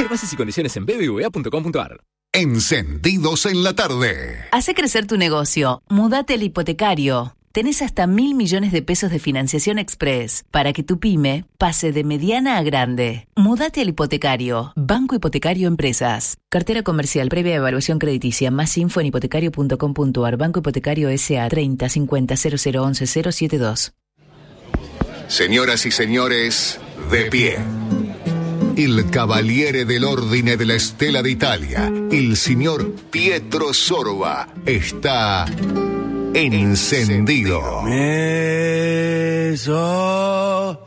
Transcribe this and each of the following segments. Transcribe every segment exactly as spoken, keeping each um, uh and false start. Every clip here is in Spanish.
Ver bases y condiciones en b b v a punto com punto a r. Encendidos en la tarde. Hace crecer tu negocio. Mudate al hipotecario. Tenés hasta mil millones de pesos de financiación express para que tu pyme pase de mediana a grande. Mudate al hipotecario. Banco Hipotecario Empresas. Cartera comercial previa evaluación crediticia. Más info en hipotecario punto com punto a r. Banco Hipotecario S A treinta cincuenta cero cero once cero siete dos. Señoras y señores, de pie. Il Cavaliere dell'Ordine della Stella d'Italia, il signor Pietro Sorba, está encendido. Me sobriacato.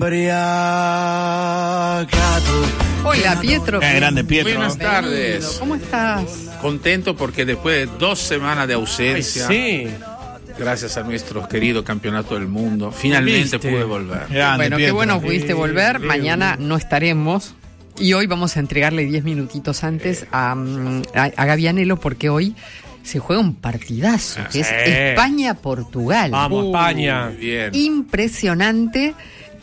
Hola, Pietro. Eh, grande Pietro. Buenas tardes. ¿Cómo estás? Contento porque después de dos semanas de ausencia, Ay, sí. gracias a nuestro querido campeonato del mundo, finalmente ¿Viste? pude volver. Grande, Bueno, qué Pietro. bueno pudiste volver. Sí, Mañana no estaremos. Y hoy vamos a entregarle diez minutitos antes a, a, a Gaby Anelo porque hoy se juega un partidazo, que es Sí. España-Portugal. Vamos, Uh, España. Muy bien. Impresionante.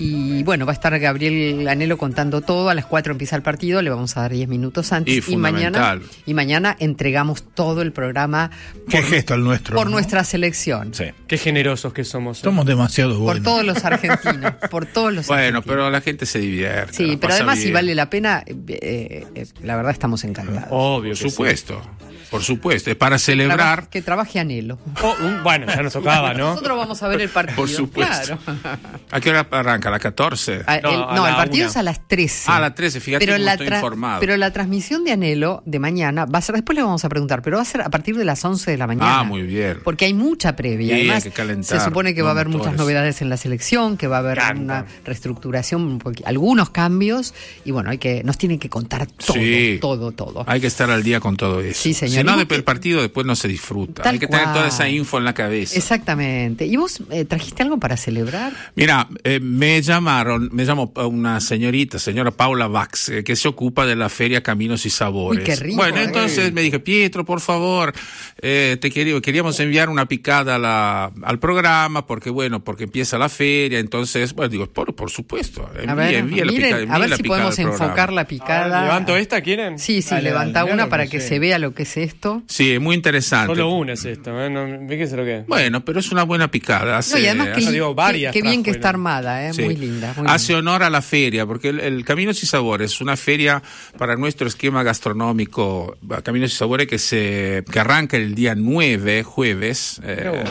Y bueno, va a estar Gabriel Anelo contando todo. A las cuatro empieza el partido, le vamos a dar diez minutos antes. Y mañana, fundamental. y mañana entregamos todo el programa Qué por, gesto el nuestro. por ¿no? nuestra selección. Sí. Qué generosos que somos. ¿eh? Somos demasiado Por buenos. todos los argentinos. por todos los Bueno, argentinos. pero la gente se divierte. Sí, la pero pasa además si bien. vale la pena, eh, eh, la verdad estamos encantados. Obvio. Por que supuesto, por supuesto. Es para Traba- celebrar. que trabaje Anelo. sí. Oh, un- bueno, ya nos tocaba, ¿no? Nosotros vamos a ver el partido. Por supuesto. Claro. ¿A qué hora arranca? ¿A las catorce? Ah, el- No, No, a la el partido una. es a las trece. Ah, a las trece, fíjate pero cómo la estoy tra- informado. Pero la transmisión de Anelo de mañana va a ser, después le vamos a preguntar, pero va a ser a partir de las once de la mañana. Ah, muy bien. Porque hay mucha previa. Sí, Además, hay que calentar se supone que va a los haber muchas motores. novedades en la selección, que va a haber Canta. una reestructuración, un poqu- algunos cambios, y bueno, hay que nos tienen que contar todo, Sí. todo, todo. Hay que estar al día con todo eso. Sí, señor. Si ¿Y no, vos después qué- el partido después no se disfruta. Tal Hay que tener cual. toda esa info en la cabeza. Exactamente. ¿Y vos eh, trajiste algo para celebrar? Mira, eh, me llamaron, me llamó una señorita, señora Paula Vax, eh, que se ocupa de la feria Caminos y Sabores. Uy, qué rico, bueno, eh. entonces me dije, Pietro, por favor, eh, te quería, queríamos enviar una picada a la- al programa, porque bueno, porque empieza la feria, entonces, bueno, digo, por, por supuesto, envíe, A ver, envíe la miren, pica- envíe a ver la si picada podemos al programa. enfocar la A picada. ver, ¿levanto esta? ¿Quieren? Sí, sí, Dale, levanta dale, una claro para que que sí. se vea lo que es esto. Sí, es muy interesante. Solo una es esto, ¿eh? No, fíjese lo que es. Bueno, pero es una buena picada. Hace, No, y además hace- que, digo, varias qué, qué bien trajo que el- está armada, ¿eh? Sí. Muy linda. Muy Hace linda. honor a la feria, porque el, el Caminos y Sabores es una feria para nuestro esquema gastronómico, Caminos y Sabores, que se que arranca el día nueve, jueves, eh,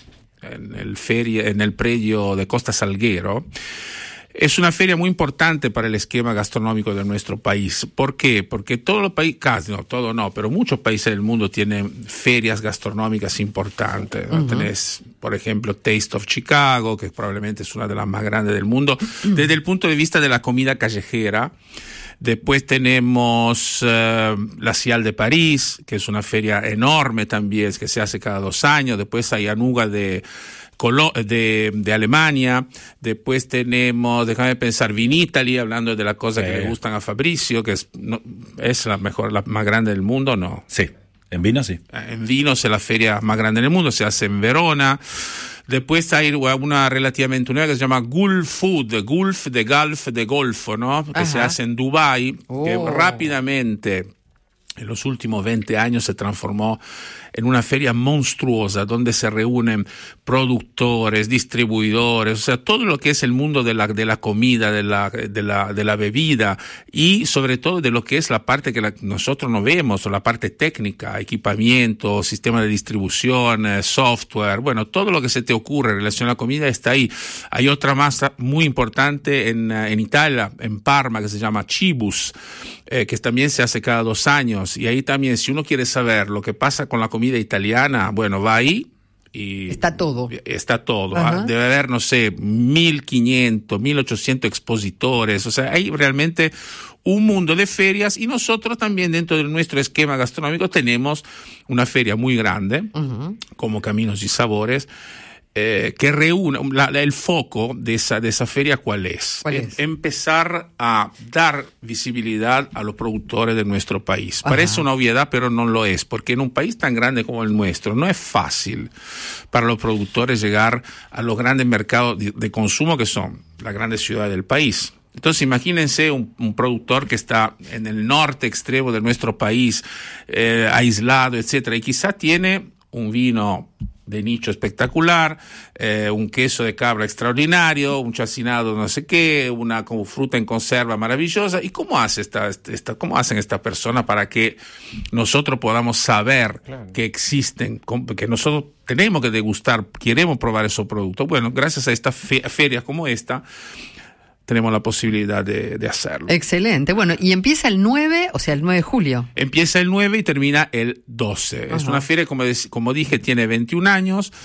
en el feria, en el predio de Costa Salguero. Es una feria muy importante para el esquema gastronómico de nuestro país. ¿Por qué? Porque todos los países, casi no, todo no, pero muchos países del mundo tienen ferias gastronómicas importantes, ¿no? Uh-huh. Tenés, por ejemplo, Taste of Chicago, que probablemente es una de las más grandes del mundo, uh-huh. desde el punto de vista de la comida callejera. Después tenemos uh, la Cial de París, que es una feria enorme también, que se hace cada dos años. Después hay Anuga de... De, de Alemania. Después tenemos, déjame pensar, Vinitaly, hablando de las cosas sí. que le gustan a Fabricio, que es, no, es la mejor, la más grande del mundo, ¿no? Sí, en vino sí. En vinos es la feria más grande del mundo, se hace en Verona. Después hay una relativamente nueva que se llama Gulf Food, Gulf de Gulf de Golfo, ¿no? Que Ajá. se hace en Dubái, oh. que rápidamente, en los últimos veinte años, se transformó en una feria monstruosa donde se reúnen productores, distribuidores, o sea, todo lo que es el mundo de la, de la comida, de la, de la, de la bebida y sobre todo de lo que es la parte que la, nosotros no vemos, o la parte técnica, equipamiento, sistema de distribución, eh, software, bueno, todo lo que se te ocurre en relación a la comida está ahí. Hay otra más muy importante en, en Italia, en Parma, que se llama Cibus, eh, que también se hace cada dos años y ahí también, si uno quiere saber lo que pasa con la comida italiana, bueno, va ahí y está todo. Está todo. Uh-huh. Debe haber, no sé, mil quinientos, mil ochocientos expositores. O sea, hay realmente un mundo de ferias y nosotros también dentro de nuestro esquema gastronómico tenemos una feria muy grande, uh-huh. como Caminos y Sabores, Eh, que reúne la, la, el foco de esa, de esa feria. ¿Cuál es? ¿Cuál es? Eh, empezar a dar visibilidad a los productores de nuestro país. Ajá. Parece una obviedad, pero no lo es, porque en un país tan grande como el nuestro no es fácil para los productores llegar a los grandes mercados de, de consumo que son las grandes ciudades del país. Entonces imagínense un, un productor que está en el norte extremo de nuestro país, eh, aislado, etcétera, y quizá tiene un vino de nicho espectacular, eh, un queso de cabra extraordinario, un chacinado no sé qué, una como fruta en conserva maravillosa. ¿Y cómo hace esta, esta cómo hacen estas personas para que nosotros podamos saber claro. que existen, que nosotros tenemos que degustar, queremos probar esos productos? Bueno, gracias a estas fe- ferias como esta, tenemos la posibilidad de, de hacerlo. Excelente. Bueno, y empieza el nueve, o sea, el nueve de julio. Empieza el nueve y termina el doce. Ajá. Es una feria, como, de, como dije, tiene veintiún años.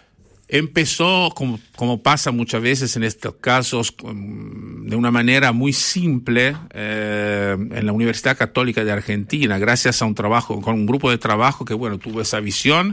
Empezó, como, como pasa muchas veces en estos casos, de una manera muy simple eh, en la Universidad Católica de Argentina, gracias a un trabajo, con un grupo de trabajo que, bueno, tuvo esa visión.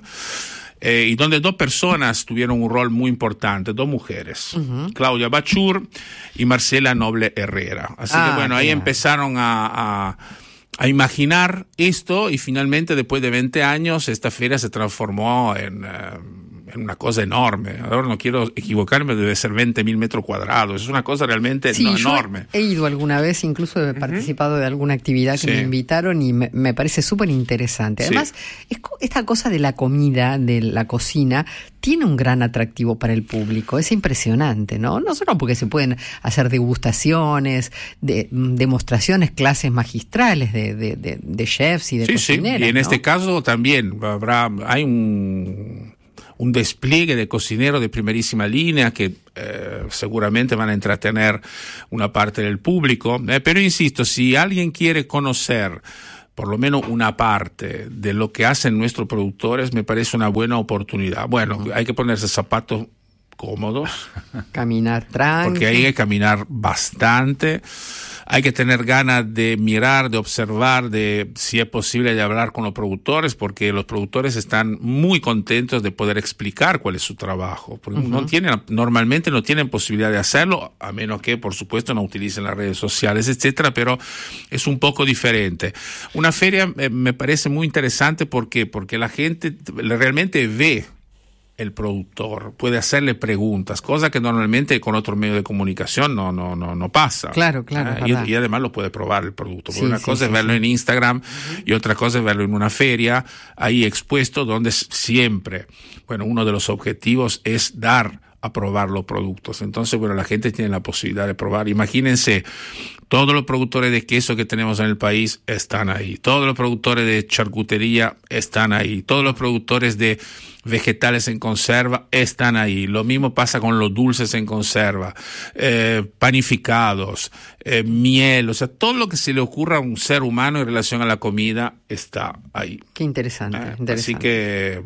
Eh, y donde dos personas tuvieron un rol muy importante, dos mujeres, uh-huh. Claudia Bachur y Marcela Noble Herrera. Así ah, que bueno, ahí yeah. empezaron a, a, a imaginar esto y finalmente después de veinte años esta feria se transformó en... Uh, una cosa enorme. Ahora no quiero equivocarme, debe ser veinte mil metros cuadrados. Es una cosa realmente sí, no, yo enorme. He ido alguna vez, incluso he uh-huh. participado de alguna actividad que sí. me invitaron y me, me parece súper interesante. Además, sí. es, esta cosa de la comida, de la cocina, tiene un gran atractivo para el público. Es impresionante, ¿no? No solo porque se pueden hacer degustaciones, de, demostraciones, clases magistrales de, de, de, de chefs y de sí, cocineras. Sí, y en ¿no? este caso también habrá, hay un... un despliegue de cocineros de primerísima línea que eh, seguramente van a entretener una parte del público, eh, pero insisto, si alguien quiere conocer por lo menos una parte de lo que hacen nuestros productores, me parece una buena oportunidad. Bueno, uh-huh. hay que ponerse zapatos cómodos. Caminar tranquilo. Porque hay que caminar bastante. Hay que tener ganas de mirar, de observar, de si es posible de hablar con los productores, porque los productores están muy contentos de poder explicar cuál es su trabajo. Porque uh-huh. no tienen, normalmente no tienen posibilidad de hacerlo, a menos que, por supuesto, no utilicen las redes sociales, etcétera, pero es un poco diferente. Una feria eh, me parece muy interesante porque, porque la gente realmente ve el productor, puede hacerle preguntas, cosa que normalmente con otro medio de comunicación no no no no pasa. Claro, claro. Ah, y, y además lo puede probar el producto. Porque sí, una sí, cosa sí, es verlo sí. en Instagram uh-huh. y otra cosa es verlo en una feria, ahí expuesto, donde siempre, bueno, uno de los objetivos es dar a probar los productos. Entonces, bueno, la gente tiene la posibilidad de probar. Imagínense, todos los productores de queso que tenemos en el país están ahí. Todos los productores de charcutería están ahí. Todos los productores de vegetales en conserva están ahí. Lo mismo pasa con los dulces en conserva, eh, panificados, eh, miel, o sea, todo lo que se le ocurra a un ser humano en relación a la comida está ahí. Qué interesante, Eh, interesante. Así que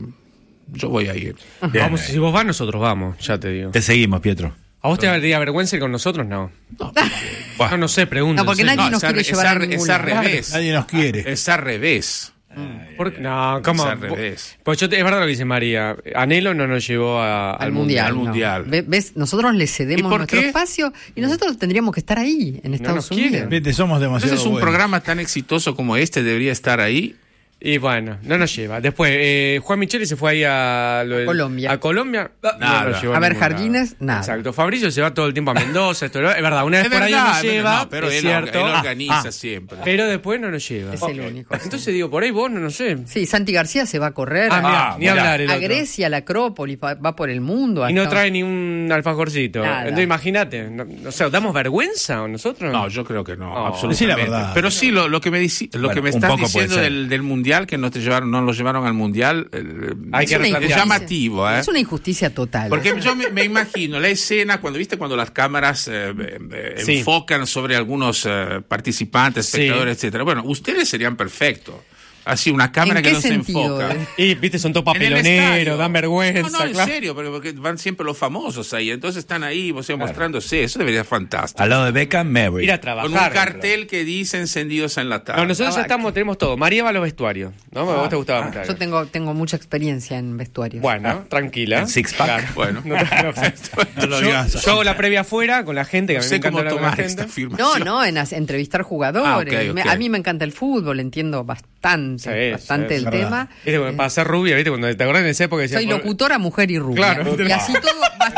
yo voy a ir. Vamos, si vos vas, nosotros vamos, ya te digo. Te seguimos, Pietro. ¿A vos te daría vergüenza ir con nosotros? No. No, porque, bueno, no, no sé, pregunto. No, porque nadie no, nos es quiere al- llevar es a al- ningún es al lugar. revés. Nadie nos quiere. Es al revés. ¿Por qué? No, ¿cómo? Es al revés. Pues yo te, es verdad lo que dice María. Anhelo no nos llevó a- Al mundial. al no. mundial. Ve- ¿Ves? Nosotros le ¿Y cedemos por nuestro qué? espacio y nosotros tendríamos que estar ahí, en Estados nos Unidos. quieren. Vete, somos demasiado Entonces un buenos. programa tan exitoso como este debería estar ahí. Y bueno, no nos lleva. Después, eh, Juan Micheli se fue ahí a, lo del- Colombia. A Colombia. No, Nada. no nos llevó A ver, ningún Jardines, lado. nada. Exacto. Fabricio se va todo el tiempo a Mendoza. Esto, ¿no? Es verdad, una vez Es por ahí verdad, nos lleva, no, pero es él, cierto. él organiza Ah, siempre. Pero después no nos lleva. Es el único, sí. Entonces digo, por ahí vos, no, no sé. Sí, Santi García se va a correr Ah, a, mirá, ni mirá. hablar el a otro. Grecia, a la Acrópolis, va, va por el mundo. a Y no Estados- trae ni un alfajorcito. Nada. Entonces imagínate. No, o sea, ¿damos vergüenza o nosotros? No, yo creo que no, Oh. absolutamente. Decí la verdad. Pero sí, lo, lo que me, dici- lo Bueno, que me un estás poco puede diciendo ser. del, del mundial, que no te llevaron, no lo llevaron al mundial, eh, Hay que Es una replantear. es injusticia. llamativo, ¿eh? Es una injusticia total. Porque yo me, me imagino la escena cuando viste cuando las cámaras eh, eh, Sí. enfocan sobre algunos eh, participantes, Sí. espectadores, etcétera. Bueno, ustedes serían perfectos. Así, una cámara ¿En que qué no sentido, se enfoca. eh? Y, viste, son todos En el papeloneros, estadio. dan vergüenza. No, no, en claro. serio, pero porque van siempre los famosos ahí. Entonces están ahí, o sea, mostrándose. Eso debería ser fantástico. Al lado de Beckham, Mary. Ir a Con trabajar. un cartel que dice encendidos en la tarde. No, nosotros ya Ah, estamos, tenemos todo. María va a los vestuarios. ¿No? ¿A vos te gustaba más? Yo tengo, tengo mucha experiencia en vestuarios. Bueno, tranquila. En six pack. Claro. Bueno. No te- no, No lo yo, digas. yo hago la previa afuera con la gente, que No a mí me sé encanta cómo hablar con la tomar gente. esta afirmación. No, no, en as- entrevistar jugadores. Ah, ok, ok. Me- a mí me encanta el fútbol, entiendo bastante, Sí, bastante sí, el es tema. verdad. Viste, para ser rubia, ¿viste? Cuando te acordás en esa época decía, Soy por- locutora, mujer y rubia. Claro. Y así todo bastante.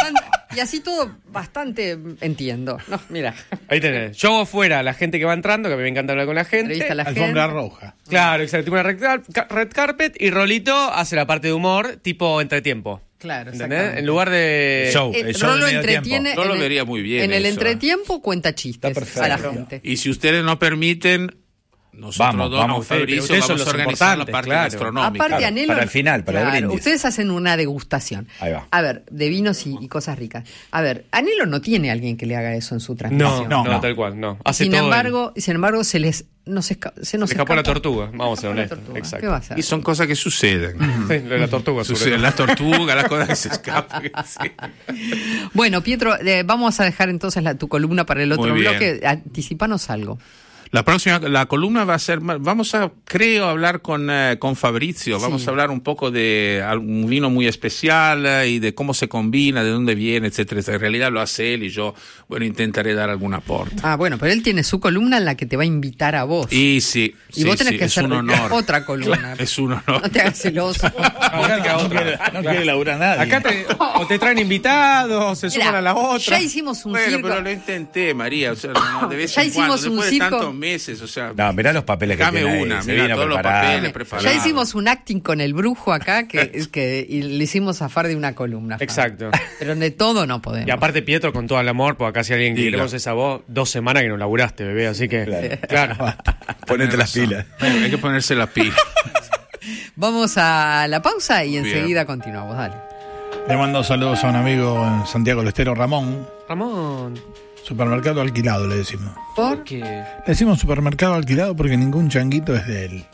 Y así todo bastante entiendo. No, mira. Ahí tenés. Yo hago fuera la gente que va entrando, que a mí me encanta hablar con la gente. Entrevista a la Alfombra gente. roja. Claro, exacto. Tipo una red, car- red carpet y Rolito hace la parte de humor tipo entretiempo. Claro, ¿Entendés? exactamente. En lugar de... Show. Eh, el show Rolo del medio entretiene. tiempo. No lo en el- vería muy bien En el eso, entretiempo cuenta chistes Está perfecto. a la gente. Y si ustedes no permiten, nosotros Vamos, dos, vamos, con Fabricio, ustedes son vamos a los organizar la importantes, parte claro. gastronómica. Aparte, Claro, Anhelo. para el final, para el Claro, brindis. ustedes hacen una degustación. Ahí va. A ver, de vinos y, y cosas ricas. A ver, Anhelo no tiene alguien que le haga eso en su transmisión. No, no, No, no. tal cual, no. Hace Sin todo embargo, sin embargo, se les nos esca- se nos él. Se escapó la escapa- tortuga, vamos a ser la honestos. tortuga. Exacto. ¿Qué va a hacer? Y son cosas que suceden. Sí, lo de la tortuga. sobre Suceden todo. las tortugas, las cosas que se escapan. sí. Bueno, Pietro, eh, vamos a dejar entonces la, tu columna para el otro Muy bien. bloque. Anticipanos algo. La próxima, la columna va a ser, vamos a, creo, hablar con, eh, con Fabricio, vamos Sí. a hablar un poco de un vino muy especial eh, y de cómo se combina, de dónde viene, etcétera. En realidad lo hace él y yo, bueno, intentaré dar algún aporte. Ah, bueno, pero él tiene su columna en la que te va a invitar a vos. Y sí, Y sí, vos tenés sí, que es hacer un honor. otra columna. Es un honor. No te hagas celoso. Acá no, no quiere, no quiere laburar nadie. Acá te, o te traen invitados, se Mira, suman a la otra. Ya hicimos un Bueno, circo. pero lo intenté, María, o sea, no, de vez Ya en hicimos cuando, un después circo. de tantos meses, o sea, No, mirá los papeles que dame tiene ahí. una, Se mira vino todos los preparado. papeles preparados. Ya hicimos un acting con el brujo acá que, que y le hicimos zafar de una columna. Fabio. Exacto. Pero de todo no podemos. Y aparte Pietro con todo el amor, porque acá si alguien Diga. queremos esa voz, dos semanas que no laburaste, bebé, así que... Claro. Claro. Ponete Tenés las razón. pilas. Bueno, hay que ponerse la pila. Vamos a la pausa y Bien. enseguida continuamos. Dale. Le mando saludos a un amigo en Santiago del Estero, Ramón. Ramón, Supermercado alquilado, le decimos. ¿Por? ¿qué? Le decimos supermercado alquilado porque ningún changuito es de él.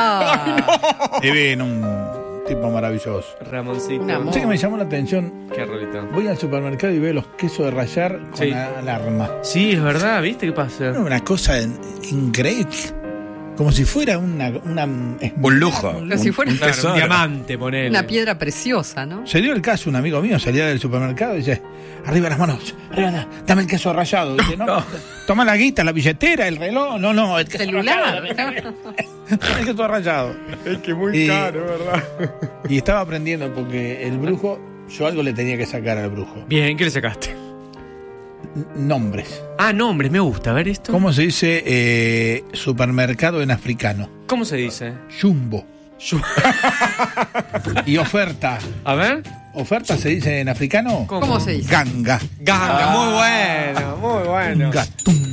Ah, Divino, un tipo maravilloso. Ramoncito. Un amor. Sé que me llamó la atención. Qué rolito. Voy al supermercado y veo los quesos de rallar con Sí. la alarma. Sí, es verdad, ¿viste qué pasa? Una cosa in- increíble. Como si fuera una... una Un lujo. Como si fuera- un Claro, un tesoro. diamante, ponele. una piedra preciosa, ¿no? Se dio el caso, un amigo mío salía del supermercado y dice, arriba las manos, arriba, la- dame el queso rallado. Dice, no, toma la guita, la billetera, el reloj, no, no, el queso Celular. rallado, el queso rallado. Es que muy Y- caro, ¿verdad? Y estaba aprendiendo porque el brujo, yo algo le tenía que sacar al brujo. Bien, ¿qué le sacaste? N- nombres. Ah, nombres, me gusta. A ver esto. ¿Cómo se dice eh, supermercado en africano? ¿Cómo se dice? Jumbo. Yu- Y oferta. A ver. ¿Oferta se dice en africano? ¿Cómo? ¿Cómo se dice? Ganga. Ganga, muy bueno, muy bueno. Gatum.